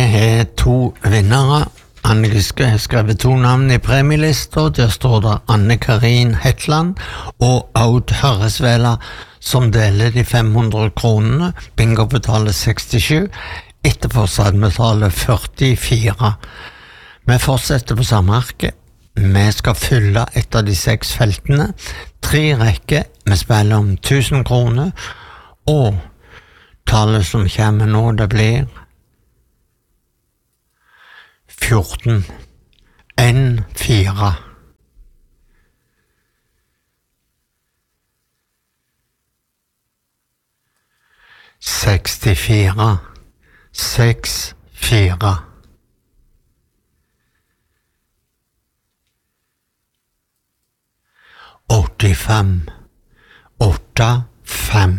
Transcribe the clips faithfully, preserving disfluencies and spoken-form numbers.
har to vinnere. Anne har skrevet to navn i premielister. Der står det Anne-Karin Hetland og Aud Hørresvela, som deler de fem hundre kronene. Bingo betaler sekstisju, etterforsatt betaler førtifire. Vi fortsetter på samme arke. Vi skal fylle et av de seks feltene. Tre rekker. Vi spiller om tusen kroner. Og tallet som kommer nå, det blir fjorten. En, fire. Sekstifire. Seks, fire. Åttifem. Åtta, fem.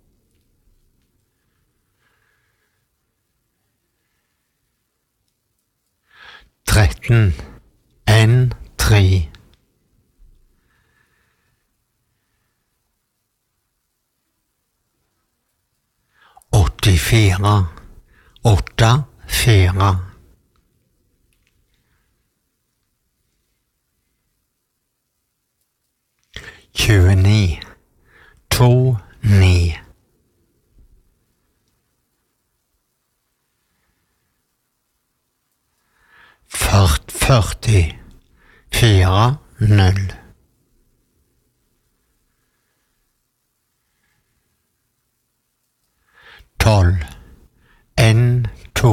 Tretten. En, tre. Åttifire. Åtta, fire. Tjueni. To, ni. Ført, førti. Fire, null. Tolv. En, to.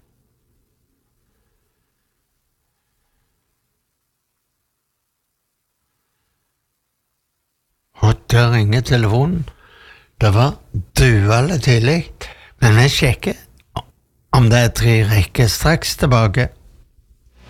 Og der ringer telefonen. Det var duende tidlig, men jeg sjekker om det er tre rekker straks tilbake.